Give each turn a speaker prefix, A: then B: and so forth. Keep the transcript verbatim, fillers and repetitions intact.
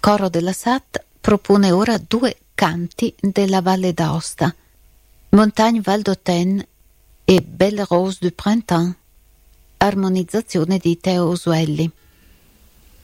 A: coro della S A T propone ora due canti della Valle d'Aosta, Montagne Val d'Autun e Belle Rose du Printemps, armonizzazione di Teo Usuelli.